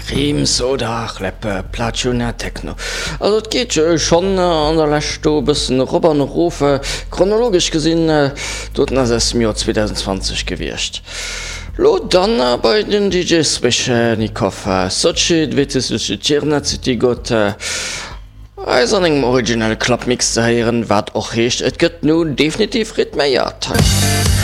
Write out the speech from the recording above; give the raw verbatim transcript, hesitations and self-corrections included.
Reems oder Kleppe Plationer Techno. Also es geht äh, schon äh, an der Lächte bisschen Robber noch Rufe chronologisch gesehen äh, dort nach es im Jahr zwanzig zwanzig gewirrscht. Lo dann äh, bei den D Js zwischen Nikov äh, Sochi, Dwetische Tierna City Gott äh, als an engem original Clubmix zu hören, wat auch hecht, et gëtt nun definitiv Rhythmeiert.